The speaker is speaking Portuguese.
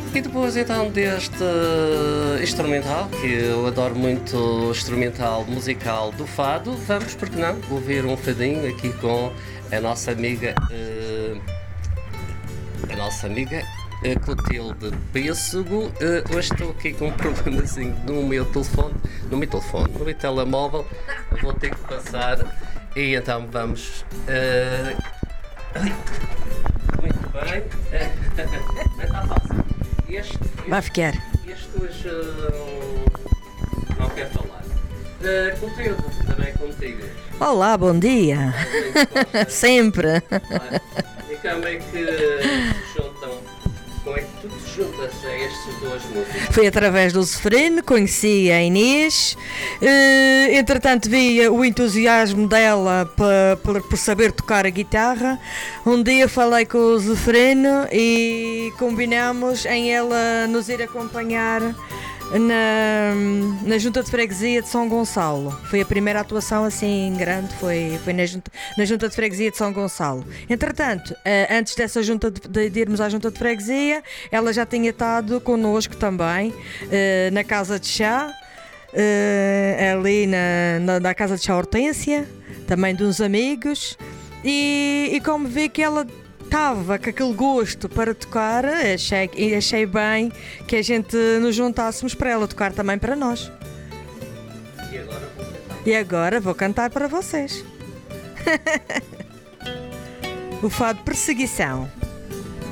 E depois então deste instrumental, que eu adoro muito, instrumental musical do fado, vamos, porque não, ouvir um fadinho aqui com a nossa amiga Clotilde Pêssego. Hoje estou aqui com um problema assim no meu telemóvel, vou ter que passar e então vamos. Muito bem. Não está fácil. Vai ficar. Este hoje não quer falar. Clotilde, também contigo. Olá, bom dia. Sempre. E como é que se juntam? Como é que tu te juntas a estas duas músicas? Foi através do Zeferino, conheci a Inês, entretanto vi o entusiasmo dela por saber tocar a guitarra. Um dia falei com o Zeferino e combinamos em ela nos ir acompanhar na Junta de Freguesia de São Gonçalo. Foi a primeira atuação assim grande, foi na Junta de Freguesia de São Gonçalo. Entretanto, antes dessa junta de irmos à Junta de Freguesia, ela já tinha estado connosco também na Casa de Chá, ali na Casa de Chá Hortência, também de uns amigos, e como vi que ela estava com aquele gosto para tocar, achei bem que a gente nos juntássemos para ela tocar também para nós. E agora vou cantar para vocês. O fado Perseguição.